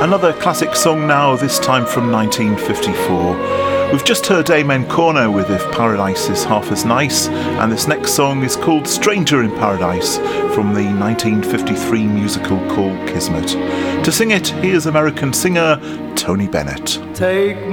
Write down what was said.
Another classic song now, this time from 1954. We've just heard Amen Corner with If Paradise is Half as Nice, and this next song is called Stranger in Paradise from the 1953 musical called Kismet. To sing it, here's American singer Tony Bennett. Take